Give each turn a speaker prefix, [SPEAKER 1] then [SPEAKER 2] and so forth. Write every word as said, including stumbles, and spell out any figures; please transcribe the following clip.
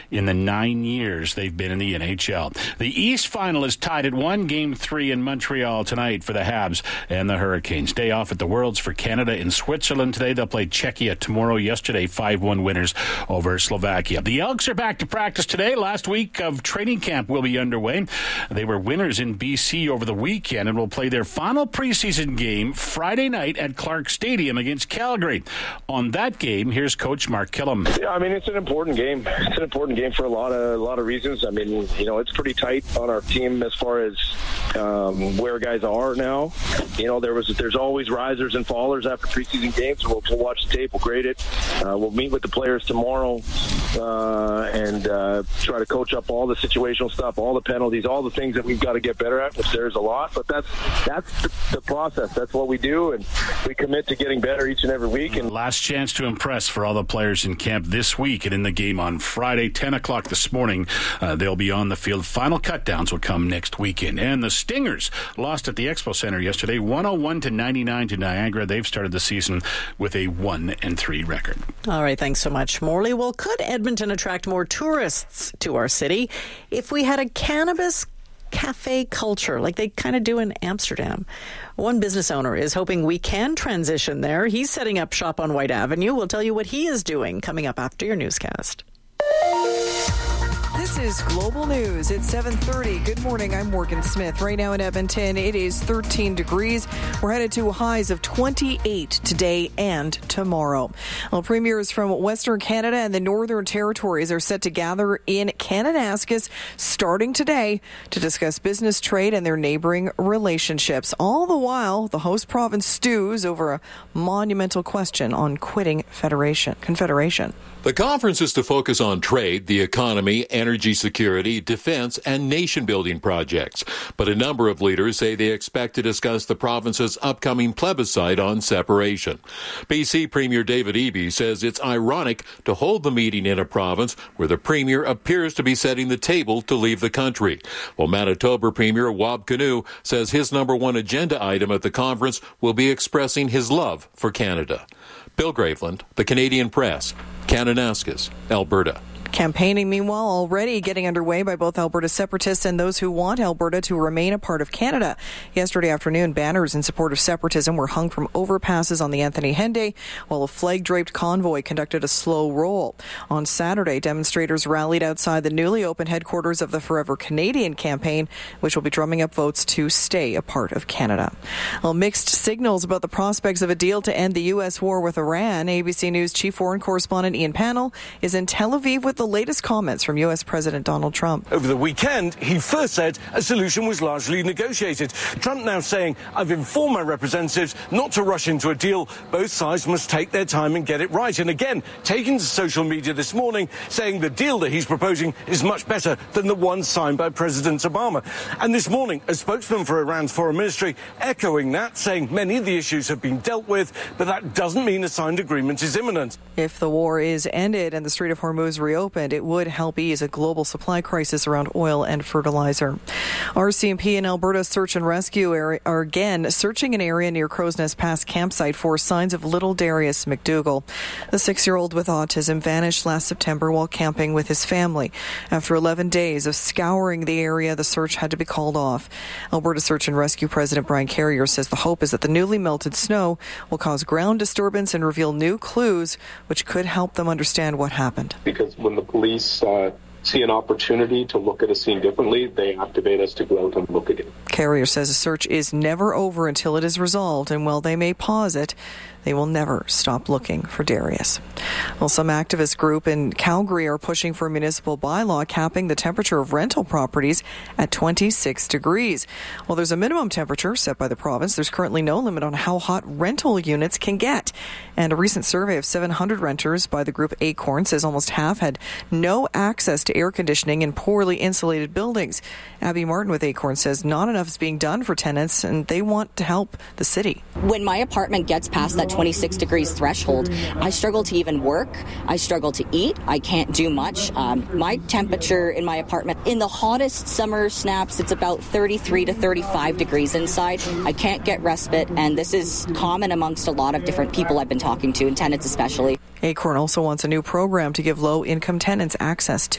[SPEAKER 1] in the nine years they've been in the N H L. The East final is tied at one, game three in Montreal tonight for the Habs and the Hurricanes. Day off at the Worlds for Canada in Switzerland today. They'll play Czechia tomorrow. Yesterday, five one winners over Slovakia. The Elks are back to practice today. Last week of training camp will be underway. They were winners in B C over the weekend and will play their final preseason game Friday night at Clark Stadium against Calgary. On that game, here's Coach Mark Killam.
[SPEAKER 2] Yeah, I mean, it's an important game. It's an important game for a lot of a lot of reasons. I mean, you know, it's pretty tight on our team as far as um, where guys are now. You know, there was there's always risers and fallers after preseason games. We'll, we'll watch the tape. We'll grade it. Uh, we'll meet with the players tomorrow uh, and uh, try to coach up all the situational stuff, all the penalties, all the things that we've got to get better at, which there's a lot. But that's that's the, the process. That's what we do, and we commit to getting better each and every week. And
[SPEAKER 1] last chance to impress for all the players in camp this week and in the game on Friday, ten o'clock this morning. Uh, they'll be on the field. Final cutdowns will come next weekend. And the Stingers lost at the Expo Center yesterday, one oh one to ninety-nine to Niagara. They've started the season with a one and three record.
[SPEAKER 3] All right, thanks so much, Morley. Well, could Edmonton attract more tourists to our city if we had a cannabis cafe culture like they kind of do in Amsterdam? One business owner is hoping we can transition there. He's setting up shop on White Avenue. We'll tell you what he is doing coming up after your newscast.
[SPEAKER 4] This is Global News at seven thirty. Good morning, I'm Morgan Smith. Right now in Edmonton, it is thirteen degrees. We're headed to highs of twenty-eight today and tomorrow. Well, premiers from Western Canada and the Northern Territories are set to gather in Kananaskis starting today to discuss business, trade, and their neighboring relationships. All the while, the host province stews over a monumental question on quitting federation, confederation.
[SPEAKER 5] The conference is to focus on trade, the economy, energy security, defense, and nation-building projects. But a number of leaders say they expect to discuss the province's upcoming plebiscite on separation. B C Premier David Eby says it's ironic to hold the meeting in a province where the Premier appears to be setting the table to leave the country. While Manitoba Premier Wab Kinew says his number one agenda item at the conference will be expressing his love for Canada. Bill Graveland, The Canadian Press, Kananaskis, Alberta.
[SPEAKER 4] Campaigning, meanwhile, already getting underway by both Alberta separatists and those who want Alberta to remain a part of Canada. Yesterday afternoon, banners in support of separatism were hung from overpasses on the Anthony Henday, while a flag-draped convoy conducted a slow roll. On Saturday, demonstrators rallied outside the newly opened headquarters of the Forever Canadian campaign, which will be drumming up votes to stay a part of Canada. Well, mixed signals about the prospects of a deal to end the U S war with Iran. A B C News chief foreign correspondent Ian Pannell is in Tel Aviv with the latest comments from U S President Donald Trump.
[SPEAKER 6] Over the weekend, he first said a solution was largely negotiated. Trump now saying, I've informed my representatives not to rush into a deal. Both sides must take their time and get it right. And again, taking to social media this morning, saying the deal that he's proposing is much better than the one signed by President Obama. And this morning, a spokesman for Iran's foreign ministry echoing that, saying many of the issues have been dealt with, but that doesn't mean a signed agreement is imminent.
[SPEAKER 4] If the war is ended and the Strait of Hormuz reopened, it would help ease a global supply crisis around oil and fertilizer. R C M P and Alberta Search and Rescue are again searching an area near Crow's Nest Pass campsite for signs of little Darius McDougall. The six-year-old with autism vanished last September while camping with his family. After eleven days of scouring the area, the search had to be called off. Alberta Search and Rescue President Brian Carrier says the hope is that the newly melted snow will cause ground disturbance and reveal new clues which could help them understand what happened.
[SPEAKER 7] Because when the police uh, see an opportunity to look at a scene differently, they activate us to go out and look again.
[SPEAKER 4] Carrier says a search is never over until it is resolved, and while they may pause it, they will never stop looking for Darius. Well, some activist group in Calgary are pushing for a municipal bylaw capping the temperature of rental properties at twenty-six degrees. Well, there's a minimum temperature set by the province. There's currently no limit on how hot rental units can get. And a recent survey of seven hundred renters by the group Acorn says almost half had no access to air conditioning in poorly insulated buildings. Abby Martin with Acorn says not enough is being done for tenants, and they want to help the city.
[SPEAKER 8] When my apartment gets past that twenty-six degrees threshold, I struggle to even work. I struggle to eat. I can't do much. Um, my temperature in my apartment, in the hottest summer snaps, it's about thirty-three to thirty-five degrees inside. I can't get respite, and this is common amongst a lot of different people I've been talking to, and tenants especially.
[SPEAKER 4] Acorn also wants a new program to give low-income tenants access to